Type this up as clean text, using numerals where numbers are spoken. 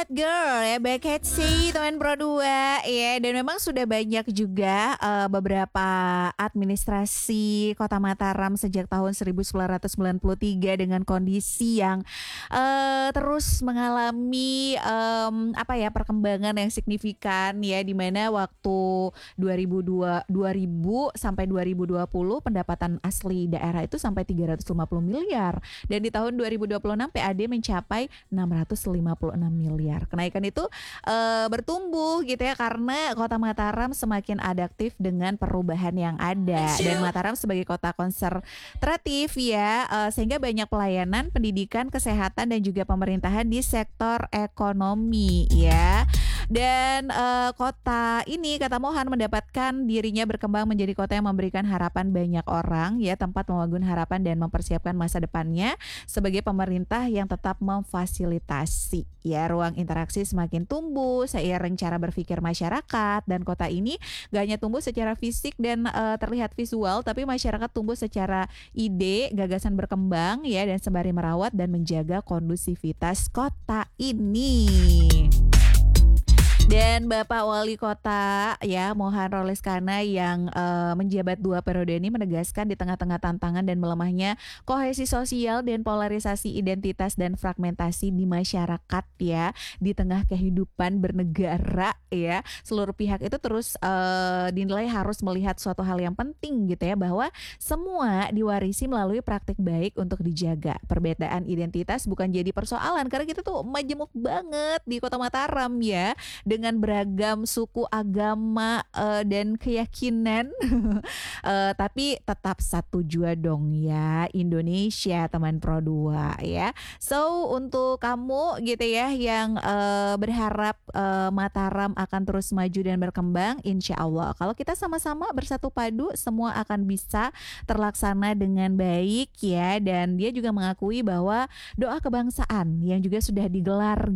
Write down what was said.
Bad Girl ya, Beketsi teman Pro 2 ya, dan memang sudah banyak juga beberapa administrasi Kota Mataram sejak tahun 1993 dengan kondisi yang terus mengalami apa ya, perkembangan yang signifikan ya, di mana waktu 2000 sampai 2020 pendapatan asli daerah itu sampai 350 miliar, dan di tahun 2026 PAD mencapai 656 miliar. Kenaikan itu bertumbuh gitu ya, karena Kota Mataram semakin adaptif dengan perubahan yang ada, dan Mataram sebagai kota konservatif ya, sehingga banyak pelayanan, pendidikan, kesehatan, dan juga pemerintahan di sektor ekonomi ya. Dan kota ini, kata Mohan, mendapatkan dirinya berkembang menjadi kota yang memberikan harapan banyak orang ya, tempat membangun harapan dan mempersiapkan masa depannya sebagai pemerintah yang tetap memfasilitasi ya ruang interaksi semakin tumbuh seiring cara berpikir masyarakat, dan kota ini gak hanya tumbuh secara fisik dan terlihat visual, tapi masyarakat tumbuh secara ide, gagasan berkembang ya, dan sembari merawat dan menjaga kondusivitas kota ini. Dan Bapak Wali Kota ya, Mohan Roleskana, yang menjabat 2 periode ini, menegaskan di tengah-tengah tantangan dan melemahnya kohesi sosial dan polarisasi identitas dan fragmentasi di masyarakat ya, di tengah kehidupan bernegara ya, seluruh pihak itu terus dinilai harus melihat suatu hal yang penting gitu ya, bahwa semua diwarisi melalui praktik baik untuk dijaga. Perbedaan identitas bukan jadi persoalan, karena kita tuh majemuk banget di Kota Mataram ya, dengan beragam suku, agama, dan keyakinan. Tapi tetap satu jua dong ya, Indonesia teman Pro 2 ya. So untuk kamu gitu ya yang berharap Mataram akan terus maju dan berkembang, insya Allah kalau kita sama-sama bersatu padu, semua akan bisa terlaksana dengan baik ya. Dan dia juga mengakui bahwa doa kebangsaan yang juga sudah digelar